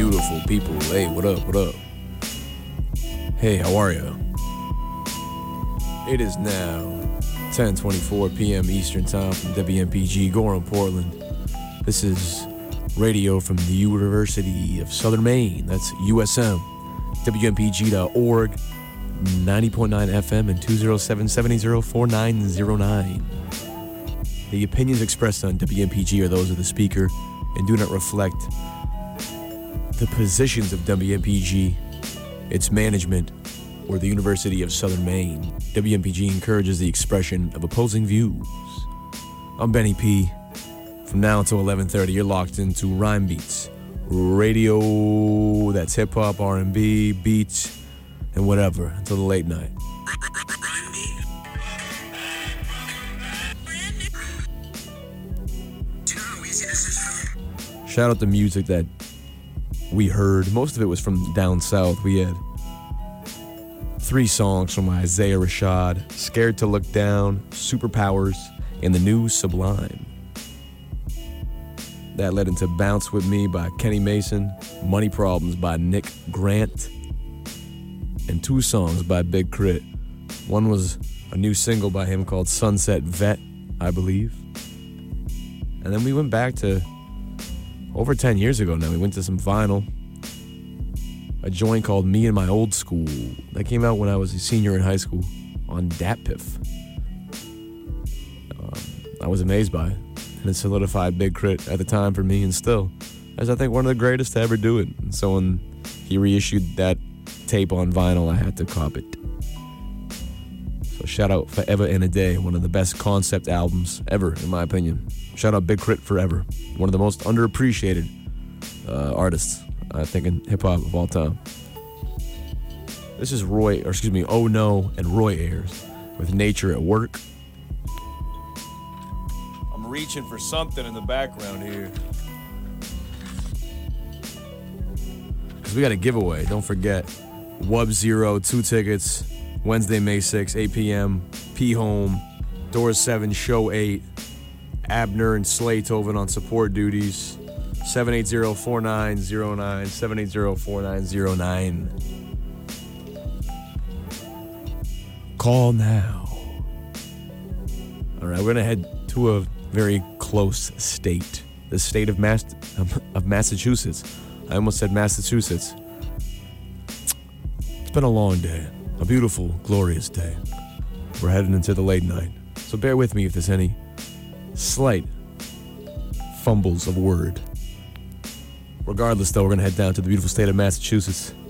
beautiful people. Hey, what up, what up? Hey, how are you? It is now 10:24 p.m. Eastern Time from WMPG, Gorham, Portland. This is radio from the University of Southern Maine. That's USM. WMPG.org, 90.9 FM and 207-780-4909. The opinions expressed on WMPG are those of the speaker and do not reflect the positions of WMPG, its management, or the University of Southern Maine. WMPG encourages the expression of opposing views. I'm Benny P. From now until 11:30, you're locked into Rhyme Beats radio. That's hip-hop, R&B, beats, and whatever until the late night. Shout out the music that we heard. Most of it was from down south. We had 3 songs from Isaiah Rashad: Scared to Look Down, Superpowers, and the new Sublime. That led into Bounce With Me by Kenny Mason, Money Problems by Nick Grant, and 2 songs by Big Crit. One was a new single by him called Sunset Vet, I believe. And then we went back to over 10 years ago now. We went to some vinyl. A joint called Me and My Old School. That came out when I was a senior in high school on DatPiff. I was amazed by it. And it solidified Big Crit at the time for me, and still, as I think one of the greatest to ever do it. And so when he reissued that tape on vinyl, I had to cop it. So shout out Forever and a Day, one of the best concept albums ever, in my opinion. Shout out Big Crit Forever, one of the most underappreciated artists, I think, in hip-hop of all time. This is Oh No and Roy Ayers with Nature at Work. I'm reaching for something in the background here, because we got a giveaway. Don't forget, Wub Zero, 2 tickets, Wednesday, May 6, 8 p.m., P-Home, Doors 7, Show 8, Abner and Slaytoven on support duties. 780-4909, 780-4909. Call now. All right, we're going to head to a very close state. The state of Massachusetts. I almost said Massachusetts. It's been a long day. A beautiful, glorious day. We're heading into the late night. So bear with me if there's any slight fumbles of word. Regardless, though, we're going to head down to the beautiful state of Massachusetts.